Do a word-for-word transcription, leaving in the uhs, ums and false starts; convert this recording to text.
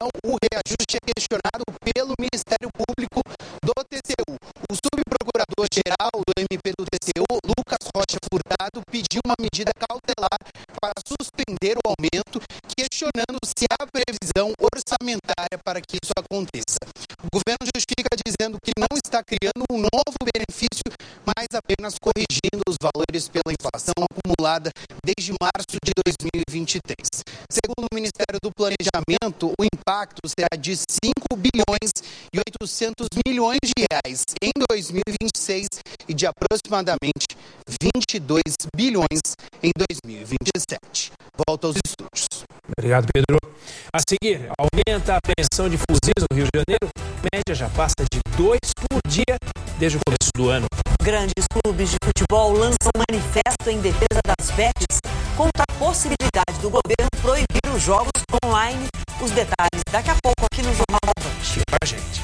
o reajuste é questionado pelo Ministério Público do T C U. O subprocurador-geral do M P do T C U, Lucas Rocha Furtado, pediu uma medida cautelar para suspender o aumento, questionando se há previsão orçamentária para que isso aconteça. O governo justifica dizendo que não está criando um novo benefício, mas apenas corrigindo os valores pela inflação acumulada desde março de dois mil e vinte e três. Segundo o Ministério do Planejamento, o impacto será de cinco bilhões e oitocentos milhões de reais em dois mil e vinte e seis e de aproximadamente vinte e dois bilhões em dois mil e vinte e sete. Volta aos estúdios. Obrigado, Pedro. A seguir, aumenta a apreensão de fuzis no Rio de Janeiro. A média já passa de dois por dia desde o começo do ano. Grandes clubes de futebol lançam manifesto em defesa das bets contra a possibilidade do governo proibir os jogos online. Os detalhes daqui a pouco aqui no Jornal